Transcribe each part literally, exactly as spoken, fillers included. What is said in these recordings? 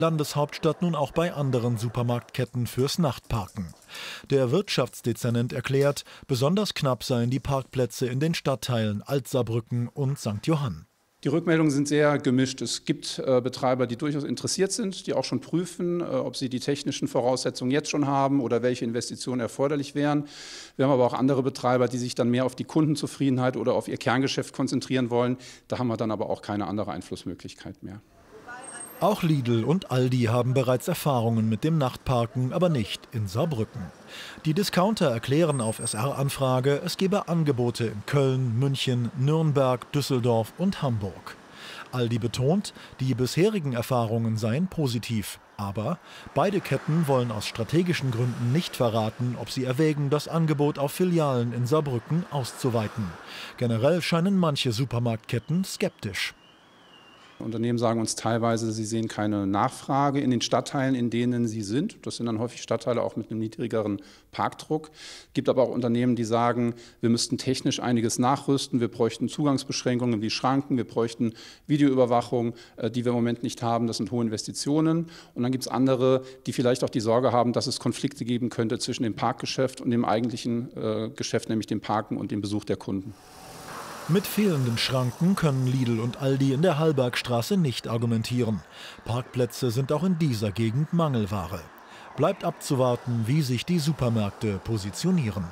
Landeshauptstadt nun auch bei anderen Supermarktketten fürs Nachtparken. Der Wirtschaftsdezernent erklärt, besonders knapp seien die Parkplätze in den Stadtteilen Alt-Saarbrücken und Sankt Johann. Die Rückmeldungen sind sehr gemischt. Es gibt äh, Betreiber, die durchaus interessiert sind, die auch schon prüfen, äh, ob sie die technischen Voraussetzungen jetzt schon haben oder welche Investitionen erforderlich wären. Wir haben aber auch andere Betreiber, die sich dann mehr auf die Kundenzufriedenheit oder auf ihr Kerngeschäft konzentrieren wollen. Da haben wir dann aber auch keine andere Einflussmöglichkeit mehr. Auch Lidl und Aldi haben bereits Erfahrungen mit dem Nachtparken, aber nicht in Saarbrücken. Die Discounter erklären auf S R-Anfrage, es gebe Angebote in Köln, München, Nürnberg, Düsseldorf und Hamburg. Aldi betont, die bisherigen Erfahrungen seien positiv. Aber beide Ketten wollen aus strategischen Gründen nicht verraten, ob sie erwägen, das Angebot auf Filialen in Saarbrücken auszuweiten. Generell scheinen manche Supermarktketten skeptisch. Unternehmen sagen uns teilweise, sie sehen keine Nachfrage in den Stadtteilen, in denen sie sind. Das sind dann häufig Stadtteile auch mit einem niedrigeren Parkdruck. Es gibt aber auch Unternehmen, die sagen, wir müssten technisch einiges nachrüsten. Wir bräuchten Zugangsbeschränkungen wie Schranken, wir bräuchten Videoüberwachung, die wir im Moment nicht haben. Das sind hohe Investitionen. Und dann gibt es andere, die vielleicht auch die Sorge haben, dass es Konflikte geben könnte zwischen dem Parkgeschäft und dem eigentlichen äh, Geschäft, nämlich dem Parken und dem Besuch der Kunden. Mit fehlenden Schranken können Lidl und Aldi in der Hallbergstraße nicht argumentieren. Parkplätze sind auch in dieser Gegend Mangelware. Bleibt abzuwarten, wie sich die Supermärkte positionieren.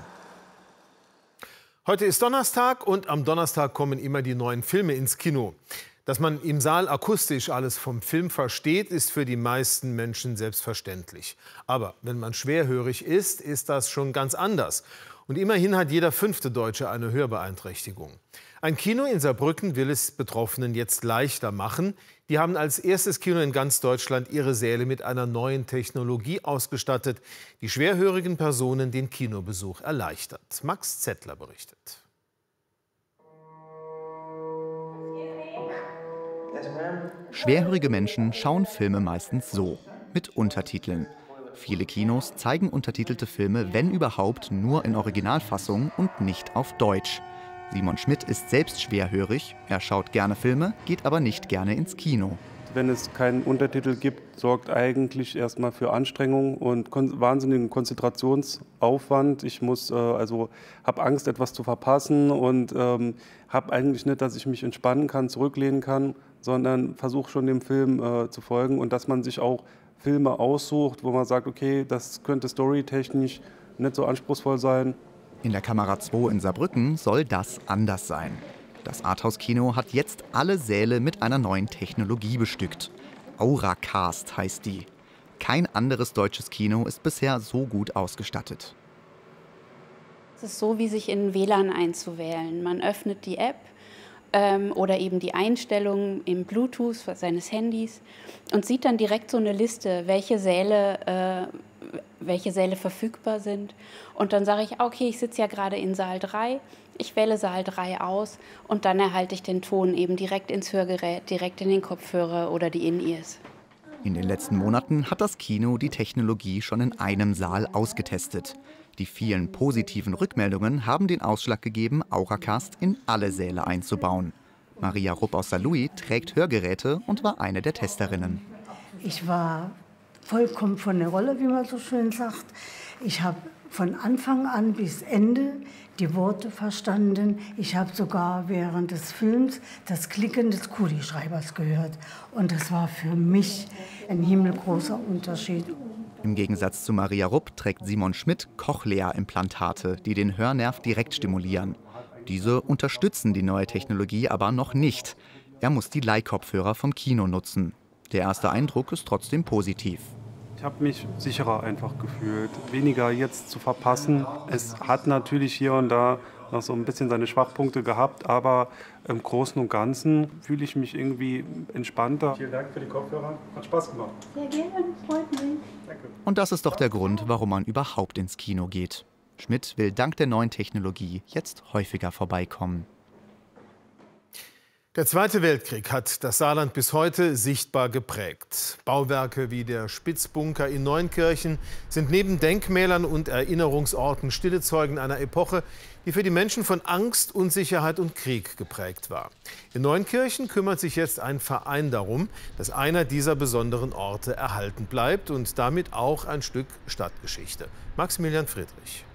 Heute ist Donnerstag und am Donnerstag kommen immer die neuen Filme ins Kino. Dass man im Saal akustisch alles vom Film versteht, ist für die meisten Menschen selbstverständlich. Aber wenn man schwerhörig ist, ist das schon ganz anders. Und immerhin hat jeder fünfte Deutsche eine Hörbeeinträchtigung. Ein Kino in Saarbrücken will es Betroffenen jetzt leichter machen. Die haben als erstes Kino in ganz Deutschland ihre Säle mit einer neuen Technologie ausgestattet, die schwerhörigen Personen den Kinobesuch erleichtert. Max Zettler berichtet. Schwerhörige Menschen schauen Filme meistens so, mit Untertiteln. Viele Kinos zeigen untertitelte Filme, wenn überhaupt, nur in Originalfassung und nicht auf Deutsch. Simon Schmidt ist selbst schwerhörig, er schaut gerne Filme, geht aber nicht gerne ins Kino. Wenn es keinen Untertitel gibt, sorgt eigentlich erstmal für Anstrengung und kon- wahnsinnigen Konzentrationsaufwand. Ich muss äh, also habe Angst, etwas zu verpassen und ähm, habe eigentlich nicht, dass ich mich entspannen kann, zurücklehnen kann, sondern versuche schon dem Film äh, zu folgen und dass man sich auch Filme aussucht, wo man sagt, okay, das könnte storytechnisch nicht so anspruchsvoll sein. In der Kamera zwei in Saarbrücken soll das anders sein. Das Arthouse-Kino hat jetzt alle Säle mit einer neuen Technologie bestückt. Auracast heißt die. Kein anderes deutsches Kino ist bisher so gut ausgestattet. Es ist so, wie sich in W L A N einzuwählen. Man öffnet die App ähm, oder eben die Einstellungen im Bluetooth seines Handys und sieht dann direkt so eine Liste, welche Säle, äh, welche Säle verfügbar sind. Und dann sage ich, okay, ich sitze ja gerade in Saal drei, ich wähle Saal drei aus und dann erhalte ich den Ton eben direkt ins Hörgerät, direkt in den Kopfhörer oder die In-Ears. In den letzten Monaten hat das Kino die Technologie schon in einem Saal ausgetestet. Die vielen positiven Rückmeldungen haben den Ausschlag gegeben, Auracast in alle Säle einzubauen. Maria Rupp aus Saarlouis trägt Hörgeräte und war eine der Testerinnen. Ich war vollkommen von der Rolle, wie man so schön sagt. Ich habe von Anfang an bis Ende die Worte verstanden. Ich habe sogar während des Films das Klicken des Kugelschreibers gehört. Und das war für mich ein himmelgroßer Unterschied. Im Gegensatz zu Maria Rupp trägt Simon Schmidt Cochlea-Implantate, die den Hörnerv direkt stimulieren. Diese unterstützen die neue Technologie aber noch nicht. Er muss die Leihkopfhörer vom Kino nutzen. Der erste Eindruck ist trotzdem positiv. Ich habe mich sicherer einfach gefühlt, weniger jetzt zu verpassen. Es hat natürlich hier und da noch so ein bisschen seine Schwachpunkte gehabt, aber im Großen und Ganzen fühle ich mich irgendwie entspannter. Vielen Dank für die Kopfhörer, hat Spaß gemacht. Sehr gerne, freut mich. Danke. Und das ist doch der Grund, warum man überhaupt ins Kino geht. Schmidt will dank der neuen Technologie jetzt häufiger vorbeikommen. Der Zweite Weltkrieg hat das Saarland bis heute sichtbar geprägt. Bauwerke wie der Spitzbunker in Neunkirchen sind neben Denkmälern und Erinnerungsorten stille Zeugen einer Epoche, die die für die Menschen von Angst, Unsicherheit und Krieg geprägt war. In Neunkirchen kümmert sich jetzt ein Verein darum, dass einer dieser besonderen Orte erhalten bleibt und damit auch ein Stück Stadtgeschichte. Maximilian Friedrich.